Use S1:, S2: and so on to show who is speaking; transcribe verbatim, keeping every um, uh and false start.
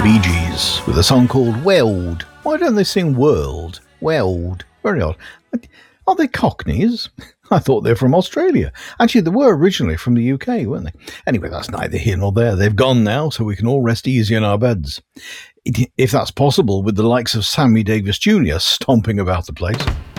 S1: Bee Gees with a song called World. Why don't they sing World? World. Very odd. Are they Cockneys? I thought they were from Australia. Actually, they were originally from the U K, weren't they? Anyway, that's neither here nor there. They've gone now, so we can all rest easy in our beds. If that's possible, with the likes of Sammy Davis Junior stomping about the place.